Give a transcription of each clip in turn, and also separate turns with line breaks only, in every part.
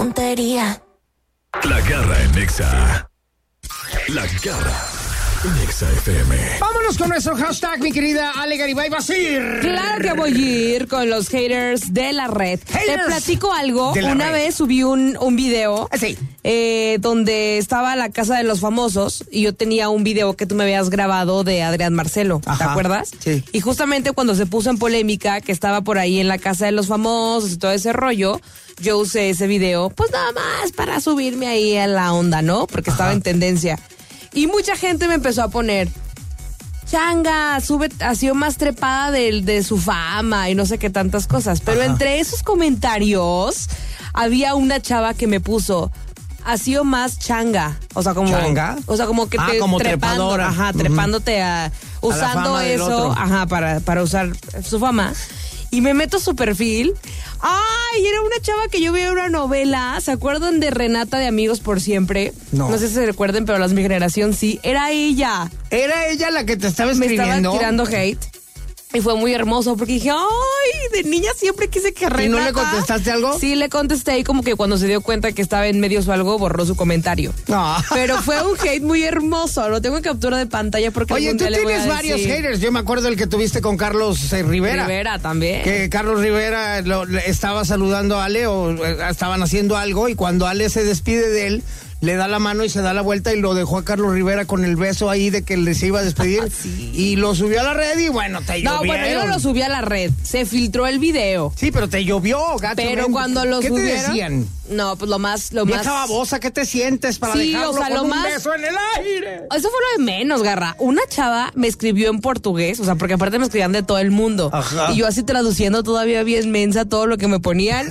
tontería.
La Garra en Nexa. La Garra en Nexa FM.
Vámonos con nuestro hashtag, mi querida Ale Garibay Basir.
Claro que voy a ir con los haters de la red. Te platico algo. Una vez subí un video donde estaba la casa de los famosos y yo tenía un video que tú me habías grabado de Adrián Marcelo. ¿Te acuerdas?
Sí.
Y justamente cuando se puso en polémica que estaba por ahí en la casa de los famosos y todo ese rollo, yo usé ese video pues nada más para subirme ahí a la onda, ¿no? Porque estaba en tendencia. Y mucha gente me empezó a poner, changa, ha sido más trepada de su fama y no sé qué tantas cosas. Pero entre esos comentarios había una chava que me puso, ha sido más changa. O sea, como...
¿Changa?
O sea, como que te
como
trepando,
trepadora.
Trepándote usando eso, para usar su fama. Y me meto a su perfil. ¡Ay! Era una chava que yo veía en una novela. ¿Se acuerdan de Renata de Amigos por Siempre? No sé si se recuerden, pero las de mi generación sí. Era ella.
¿Era ella la que te estaba escribiendo?
Me estaba tirando hate. Y fue muy hermoso porque dije, ¡ay! De niña siempre quise que Renata...
¿Y no le contestaste algo?
Sí, le contesté y como que cuando se dio cuenta que estaba en medios o algo, borró su comentario.
No.
Pero fue un hate muy hermoso. Lo tengo en captura de pantalla porque...
Oye, tú tienes varios haters. Yo me acuerdo el que tuviste con Carlos Rivera.
Rivera también.
Que Carlos Rivera estaba saludando a Ale o estaban haciendo algo y cuando Ale se despide de él, le da la mano y se da la vuelta y lo dejó a Carlos Rivera con el beso ahí de que le se iba a despedir.
Sí.
Y lo subió a la red y bueno, te llovió.
No, bueno, yo no lo subí a la red. Se filtró el video.
Sí, pero te llovió, gacho.
Pero cuando lo subieron...
¿Qué te decían?
No, pues lo más...
Vieja babosa, ¿qué te sientes para dejarlo con un beso en el aire?
Eso fue lo de menos, Garra. Una chava me escribió en portugués, o sea, porque aparte me escribían de todo el mundo.
Ajá.
Y yo así traduciendo todavía bien mensa todo lo que me ponían.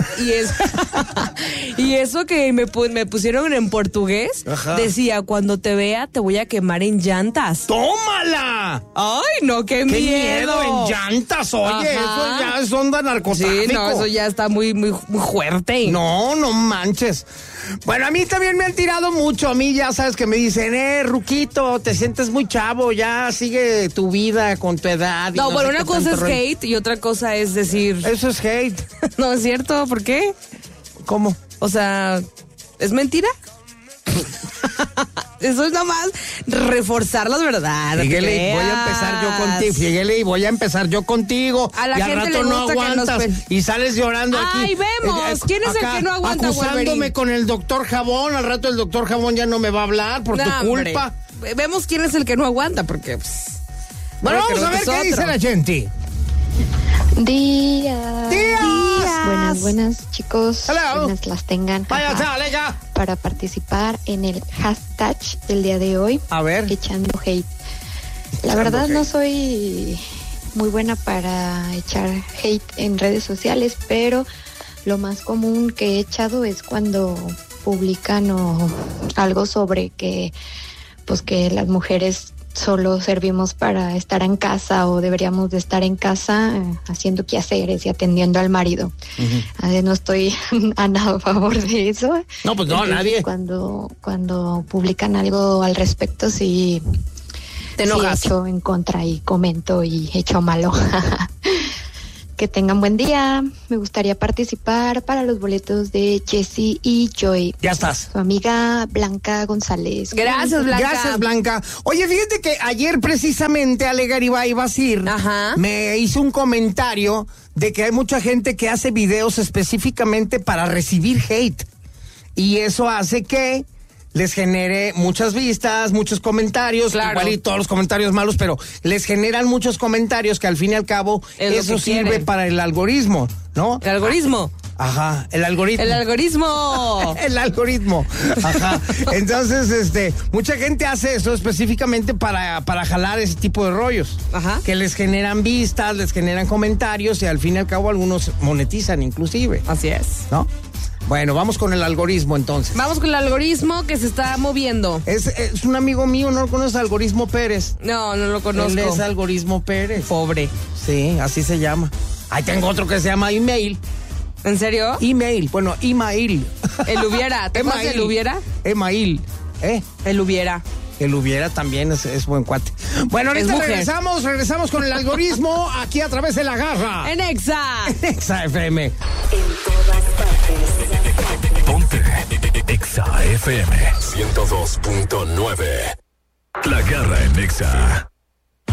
Y eso que me pusieron en portugués, decía, cuando te vea te voy a quemar en llantas.
¡Tómala!
¡Ay, no, qué miedo!
En llantas, oye, eso ya es onda narcotráfico.
Sí, no, eso ya está muy, muy, muy fuerte.
No manches. Bueno, a mí también me han tirado mucho. A mí ya sabes que me dicen, Ruquito, te sientes muy chavo, ya sigue tu vida con tu edad.
No, bueno, una cosa es hate y otra cosa es decir...
Eso es hate.
No, es cierto, ¿por qué?
¿Cómo?
O sea, ¿es mentira? Eso es nomás reforzar las verdades.
Fíjale, voy a empezar yo contigo. Fíjale, y voy a empezar yo contigo.
A la
y
gente
al rato
le gusta
no aguantas y sales llorando aquí.
Ay, vemos. ¿Quién es el que no aguanta,
acusándome
Wolverine?
con el doctor Jabón. Al rato el doctor Jabón ya no me va a hablar por tu culpa.
Vemos quién es el que no aguanta, porque...
Bueno, vamos a ver qué dice la gente.
Días. Buenas, chicos.
Hello.
Buenas las tengan.
Vaya, dale ya.
Para participar en el hashtag del día de hoy.
A ver.
Echando hate. La verdad no soy muy buena para echar hate en redes sociales, pero lo más común que he echado es cuando publican algo sobre que las mujeres solo servimos para estar en casa o deberíamos de estar en casa haciendo quehaceres y atendiendo al marido. No estoy a nada a favor de eso.
No, pues no, nadie.
Cuando publican algo al respecto, sí
te enojas.
Sí echo en contra y comento y echo malo. Que tengan buen día. Me gustaría participar para los boletos de Jessie y Joy.
Ya estás.
Su amiga Blanca González.
Gracias, Blanca.
Gracias, Blanca. Oye, fíjate que ayer precisamente Ale Garibay Basir me hizo un comentario de que hay mucha gente que hace videos específicamente para recibir hate. Y eso hace que les genere muchas vistas, muchos comentarios, igual y todos los comentarios malos, pero les generan muchos comentarios que al fin y al cabo eso sirve para el algoritmo, ¿no?
¿El algoritmo?
Ajá, el algoritmo.
El algoritmo.
El algoritmo. Ajá. Entonces, mucha gente hace eso específicamente para jalar ese tipo de rollos.
Ajá.
Que les generan vistas, les generan comentarios y al fin y al cabo algunos monetizan inclusive.
Así es.
¿No? Bueno, vamos con el algoritmo entonces.
Vamos con el algoritmo que se está moviendo.
Es un amigo mío, ¿no lo conoces? Algoritmo Pérez.
No lo conozco.
Él es Algoritmo Pérez.
Pobre.
Sí, así se llama. Ahí tengo otro que se llama Email.
¿En serio?
Email, bueno, Email.
El hubiera. ¿Te acuerdas del hubiera?
Email.
El hubiera.
El hubiera también es buen cuate. Bueno, ahorita regresamos con el algoritmo aquí a través de La Garra.
En Exa.
En Exa FM.
En todas partes.
Ponte. FM 102.9. La Garra en Nexa.